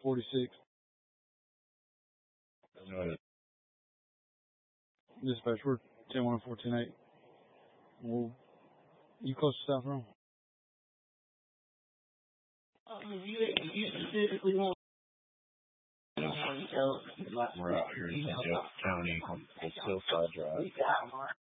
46. Dispatch, we're 10-1-4-10-8. Well, you close to South Rome? You specifically want. We're out here in County, Hillside Drive.